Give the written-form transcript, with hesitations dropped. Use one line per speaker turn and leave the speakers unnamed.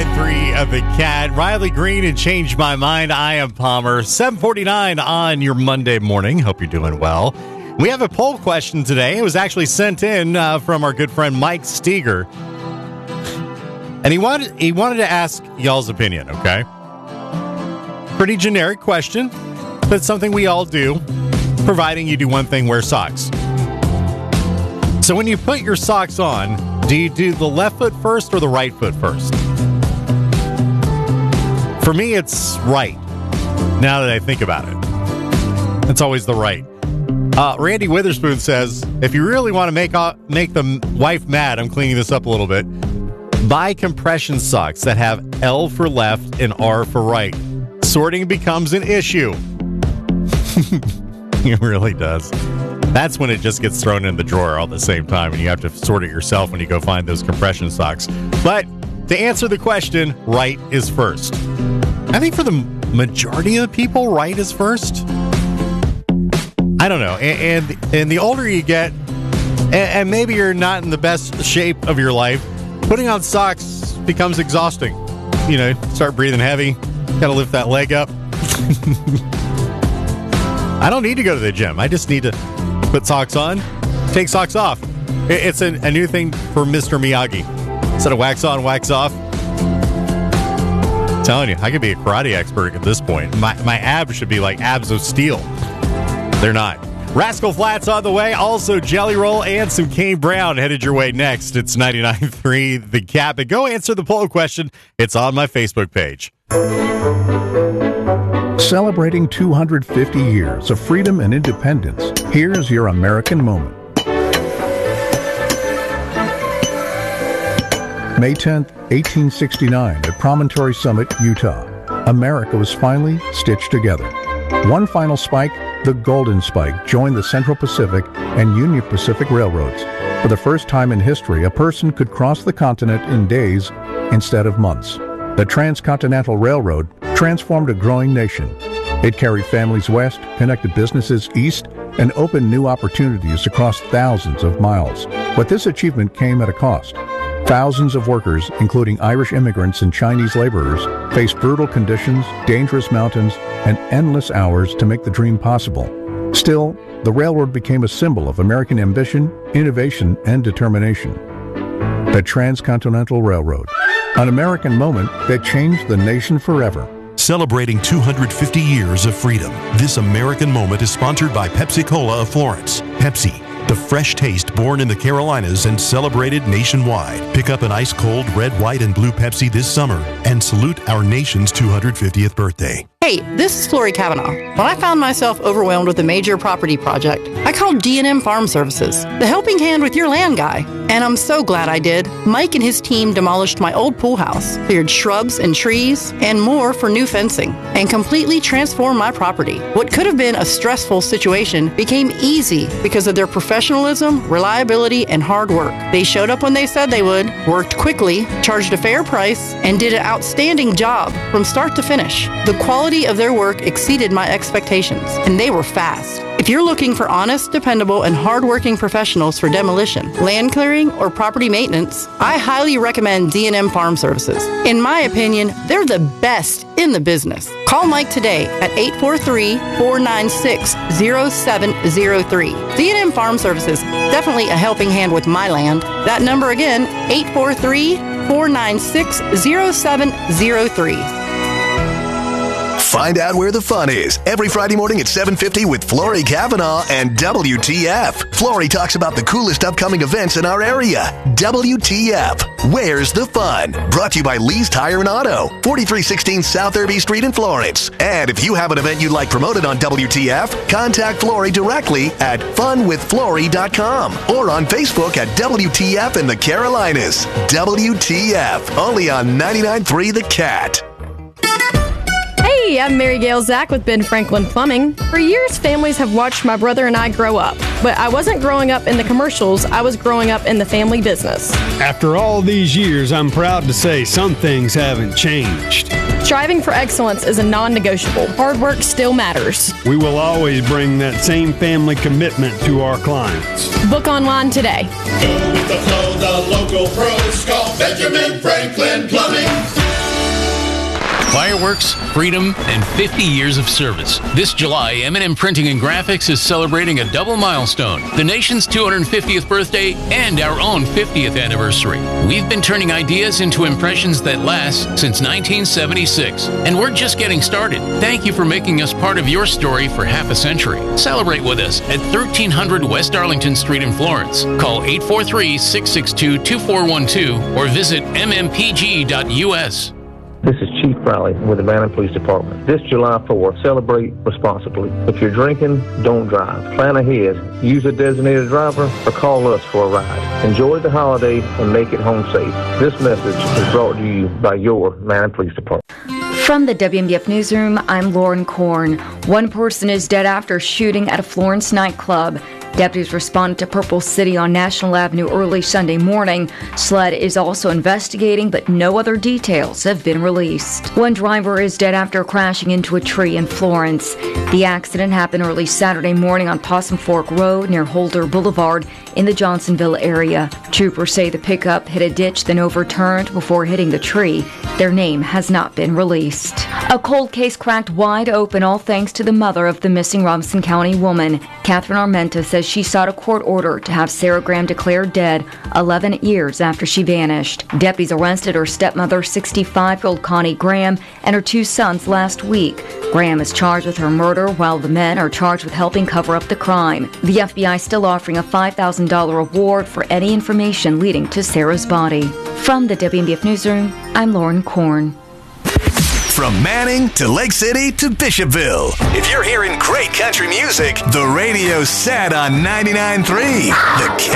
99.3 of the Cat. Riley Green and Change My Mind. I am Palmer. 7:49 on your Monday morning. Hope you're doing well. We have a poll question today. It was actually sent in from our good friend Mike Steger. And he wanted to ask y'all's opinion, okay? Pretty generic question, but something we all do, providing you do one thing, wear socks. So when you put your socks on, do you do the left foot first or the right foot first? For me, it's right. Now that I think about it, it's always the right. Randy Witherspoon says, if you really want to make the wife mad, I'm cleaning this up a little bit, buy compression socks that have L for left and R for right. Sorting becomes an issue. It really does. That's when it just gets thrown in the drawer all at the same time, and you have to sort it yourself when you go find those compression socks. But to answer the question, right is first. I think for the majority of the people, right is first. I don't know. And the older you get, and maybe you're not in the best shape of your life, putting on socks becomes exhausting. You know, start breathing heavy, got to lift that leg up. I don't need to go to the gym. I just need to put socks on, take socks off. It's a new thing for Mr. Miyagi. Instead of wax on, wax off. I'm telling you, I could be a karate expert at this point. My abs should be like abs of steel. They're not. Rascal Flatts on the way. Also, Jelly Roll and some Kane Brown headed your way next. It's 99.3 The Cat. But go answer the poll question. It's on my Facebook page.
Celebrating 250 years of freedom and independence, here's your American moment. May 10th, 1869, at Promontory Summit, Utah, America was finally stitched together. One final spike, the Golden Spike, joined the Central Pacific and Union Pacific Railroads. For the first time in history, a person could cross the continent in days instead of months. The Transcontinental Railroad transformed a growing nation. It carried families west, connected businesses east, and opened new opportunities across thousands of miles. But this achievement came at a cost. Thousands of workers, including Irish immigrants and Chinese laborers, faced brutal conditions, dangerous mountains, and endless hours to make the dream possible. Still, the railroad became a symbol of American ambition, innovation, and determination. The Transcontinental Railroad, an American moment that changed the nation forever.
Celebrating 250 years of freedom. This American moment is sponsored by Pepsi-Cola of Florence. Pepsi, the fresh taste born in the Carolinas and celebrated nationwide. Pick up an ice-cold red, white, and blue Pepsi this summer and salute our nation's 250th birthday.
Hey, this is Flory Kavanaugh. When I found myself overwhelmed with a major property project, I called D&M Farm Services, the helping hand with your land guy. And I'm so glad I did. Mike and his team demolished my old pool house, cleared shrubs and trees, and more for new fencing, and completely transformed my property. What could have been a stressful situation became easy because of their professionalism, reliability, and hard work. They showed up when they said they would, worked quickly, charged a fair price, and did an outstanding job from start to finish. The quality of their work exceeded my expectations, and they were fast. If you're looking for honest, dependable, and hardworking professionals for demolition, land clearing, or property maintenance, I highly recommend D&M Farm Services. In my opinion, they're the best in the business. Call Mike today at 843-496-0703. D&M Farm Services, definitely a helping hand with my land. That number again, 843-496-0703.
Find out where the fun is every Friday morning at 7:50 with Flory Kavanaugh and WTF. Flory talks about the coolest upcoming events in our area. WTF. Where's the fun? Brought to you by Lee's Tire and Auto, 4316 South Irby Street in Florence. And if you have an event you'd like promoted on WTF, contact Flory directly at funwithflory.com or on Facebook at WTF in the Carolinas. WTF. Only on 99.3 The Cat.
Hey, I'm Mary Gail Zach with Ben Franklin Plumbing. For years, families have watched my brother and I grow up. But I wasn't growing up in the commercials, I was growing up in the family business.
After all these years, I'm proud to say some things haven't changed.
Striving for excellence is a non-negotiable. Hard work still matters.
We will always bring that same family commitment to our clients.
Book online today.
Go with the flow, the local pros. Call Benjamin Franklin Plumbing. Fireworks, freedom, and 50 years of service. This July, M&M Printing and Graphics is celebrating a double milestone, the nation's 250th birthday and our own 50th anniversary. We've been turning ideas into impressions that last since 1976, and we're just getting started. Thank you for making us part of your story for half a century. Celebrate with us at 1300 West Arlington Street in Florence. Call 843-662-2412 or visit mmpg.us.
This is Chief Riley with the Banner Police Department. This July 4th, celebrate responsibly. If you're drinking, don't drive. Plan ahead. Use a designated driver or call us for a ride. Enjoy the holiday and make it home safe. This message is brought to you by your Banner Police Department.
From the WMBF Newsroom, I'm Lauren Korn. One person is dead after shooting at a Florence nightclub. Deputies responded to Purple City on National Avenue early Sunday morning. SLED is also investigating, but no other details have been released. One driver is dead after crashing into a tree in Florence. The accident happened early Saturday morning on Possum Fork Road near Holder Boulevard in the Johnsonville area. Troopers say the pickup hit a ditch, then overturned before hitting the tree. Their name has not been released. A cold case cracked wide open, all thanks to the mother of the missing Robinson County woman. Catherine Armenta says she sought a court order to have Sarah Graham declared dead 11 years after she vanished. Deputies arrested her stepmother, 65-year-old Connie Graham, and her two sons last week. Graham is charged with her murder, while the men are charged with helping cover up the crime. The FBI is still offering a $5,000 reward for any information leading to Sarah's body. From the WMBF Newsroom, I'm Lauren Korn.
From Manning to Lake City to Bishopville. If you're hearing great country music, the radio's set on 99.3. The